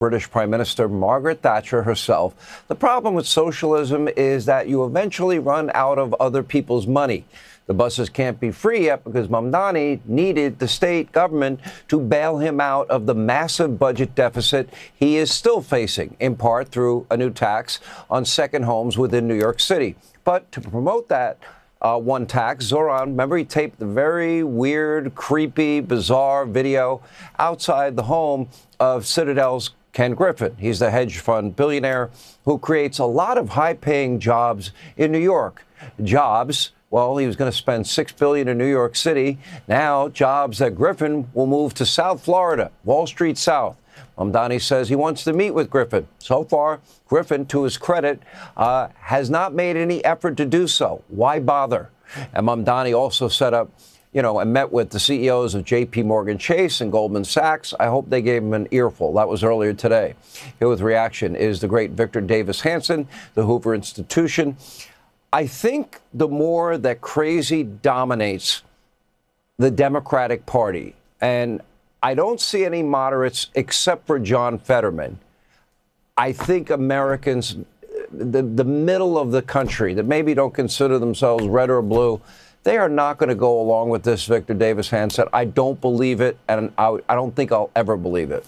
British Prime Minister Margaret Thatcher herself. The problem with socialism is that you eventually run out of other people's money. The buses can't be free yet because Mamdani needed the state government to bail him out of the massive budget deficit he is still facing, in part through a new tax on second homes within New York City. But to promote that one tax, Zoran, remember, he taped the very weird, creepy, bizarre video outside the home of Citadel's Ken Griffin. He's the hedge fund billionaire who creates a lot of high-paying jobs in New York. Jobs, well, he was going to spend $6 billion in New York City. Now, jobs that Griffin will move to South Florida, Wall Street South. Mamdani says he wants to meet with Griffin. So far, Griffin, to his credit, has not made any effort to do so. Why bother? And Mamdani also set up, and met with the CEOs of J.P. Morgan Chase and Goldman Sachs. I hope they gave him an earful. That was earlier today. Here with reaction is the great Victor Davis Hanson, the Hoover Institution. I think the more that crazy dominates the Democratic Party, and I don't see any moderates except for John Fetterman, I think Americans, the middle of the country that maybe don't consider themselves red or blue, they are not going to go along with this, Victor Davis Hanson. I don't believe it, and I don't think I'll ever believe it.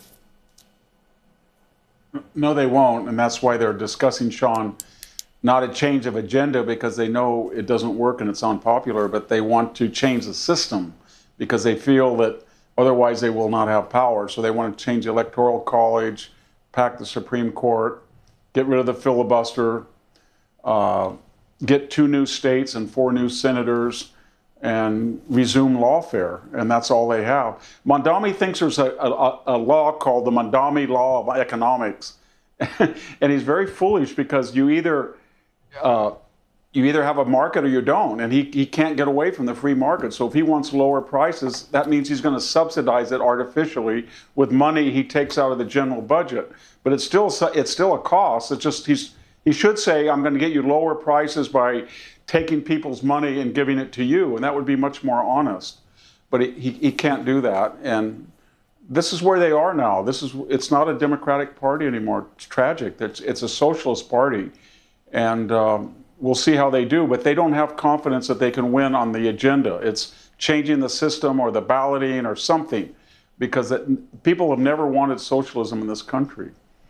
No, they won't, and that's why they're discussing, Sean, not a change of agenda because they know it doesn't work and it's unpopular, but they want to change the system because they feel that otherwise they will not have power. So they want to change the Electoral College, pack the Supreme Court, get rid of the filibuster, get 2 new states and 4 new senators, and resume lawfare. And that's all they have. Mamdani thinks there's a law called the Mamdani Law of Economics. And he's very foolish because you either have a market or you don't, and he can't get away from the free market. So if he wants lower prices, that means he's going to subsidize it artificially with money he takes out of the general budget. But it's still a cost. It's just he should say, I'm going to get you lower prices by taking people's money and giving it to you, and that would be much more honest. But he can't do that, and this is where they are now. It's not a Democratic Party anymore. It's tragic. It's a socialist party, and we'll see how they do. But they don't have confidence that they can win on the agenda. It's changing the system or the balloting or something, because people have never wanted socialism in this country.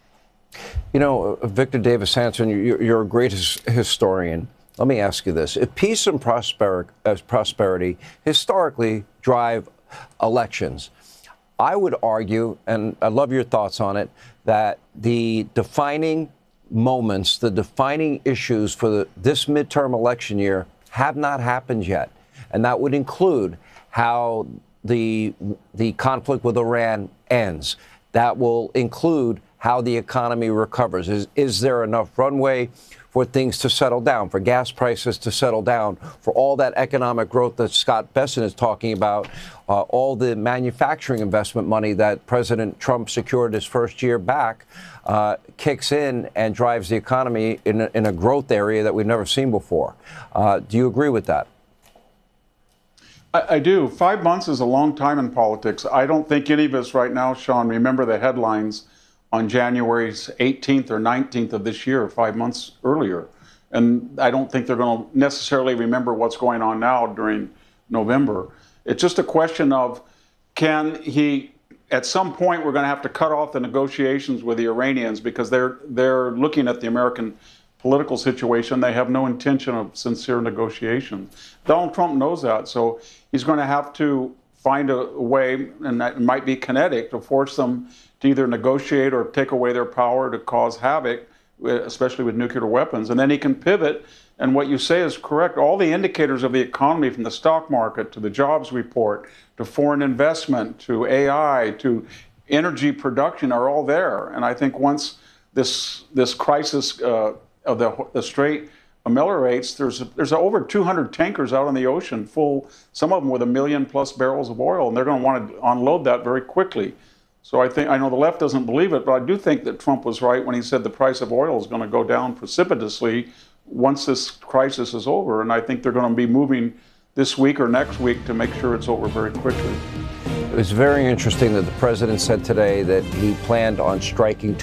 Victor Davis Hanson, you're a great historian. Let me ask you this. If peace and prosperity historically drive elections, I would argue, and I love your thoughts on it, that the defining moments, the defining issues for this midterm election year have not happened yet. And that would include how the conflict with Iran ends. That will include how the economy recovers. Is there enough runway for things to settle down, for gas prices to settle down, for all that economic growth that Scott Bessent is talking about, all the manufacturing investment money that President Trump secured his first year back kicks in and drives the economy in a growth area that we've never seen before. Do you agree with that? I do. 5 months is a long time in politics. I don't think any of us right now, Sean, remember the headlines on January 18th or 19th of this year, 5 months earlier. And I don't think they're going to necessarily remember what's going on now during November. It's just a question of, can he, at some point, we're going to have to cut off the negotiations with the Iranians because they're looking at the American political situation. They have no intention of sincere negotiations. Donald Trump knows that, so he's going to have to find a way, and that might be kinetic, to force them to either negotiate or take away their power to cause havoc, especially with nuclear weapons. And then he can pivot. And what you say is correct. All the indicators of the economy, from the stock market to the jobs report to foreign investment to AI to energy production, are all there. And I think once this crisis of the Strait ameliorates, there's over 200 tankers out on the ocean, full, some of them with 1 million+ barrels of oil, and they're going to want to unload that very quickly. So I know the left doesn't believe it, but I do think that Trump was right when he said the price of oil is going to go down precipitously once this crisis is over. And I think they're going to be moving this week or next week to make sure it's over very quickly. It was very interesting that the president said today that he planned on striking